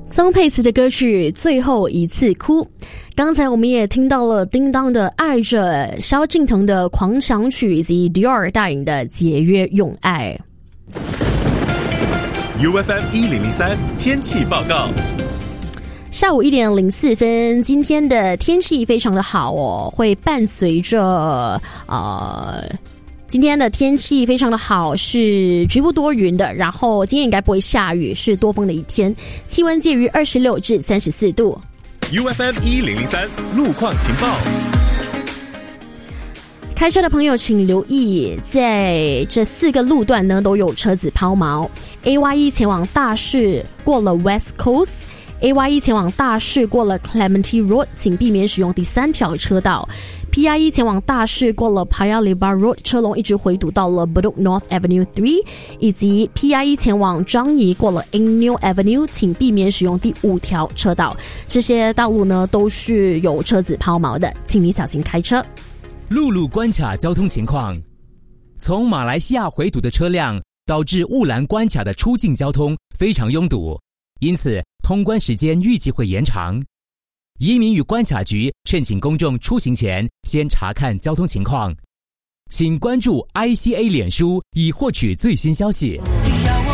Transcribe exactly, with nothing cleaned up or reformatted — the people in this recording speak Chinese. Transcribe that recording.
曾沛慈的歌曲《最后一次哭》，刚才我们也听到了叮当的《爱着》，萧敬腾的《狂想曲》以及 Dior 大影的《节约用爱》。 U F M 一零零三天气报告。 下午一点零四分，今天的天气非常的好哦，会伴随着呃。今天的天气非常的好，是局部多云的，然后今天应该不会下雨，是多风的一天，气温介于二十六至三十四度。 U F M 一零零三路况情报。 开车的朋友请留意，在这四个路段呢都有车子抛锚。A Y 一 前往大市过了 West Coast，A Y 一 前往大市过了 Clementi Road， 请避免使用第三条车道。P I 一 前往大市过了 Paya Lebar Road， 车龙一直回堵到了 Bedok North Avenue 三， 以及 P I 一 前往樟宜过了 Eng Avenue， 请避免使用第五条车道。这些道路呢都是有车子抛锚的，请你小心开车。 陆路关卡交通情况，从马来西亚回堵的车辆导致雾兰关卡的出境交通非常拥堵，因此通关时间预计会延长。移民与关卡局劝请公众出行前先查看交通情况，请关注 I C A 脸书以获取最新消息。